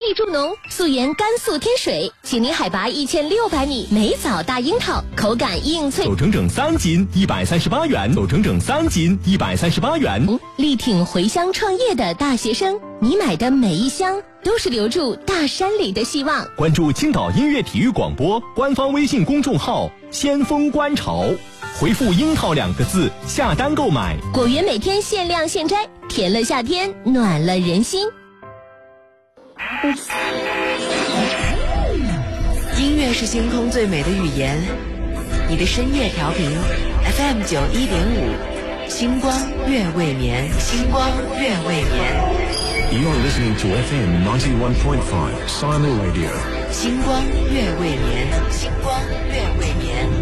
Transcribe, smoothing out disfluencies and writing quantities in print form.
益助农，素颜甘肃天水，请您海拔1600米，美枣大樱桃，口感硬脆， 走整整3斤138元，走整整3斤138元。 力挺回乡创业的大学生，你买的每一箱都是留住大山里的希望。 关注青岛音乐体育广播官方微信公众号先锋观潮，回复樱桃2个字下单购买， 果园每天限量现摘，甜了夏天，暖了人心。 音乐是星空最美的语言，你的深夜调频 FM 91.5，星光月未眠，星光月未眠。 You're listening to FM 91.5 Simul Radio。 星光月未眠，星光月未眠。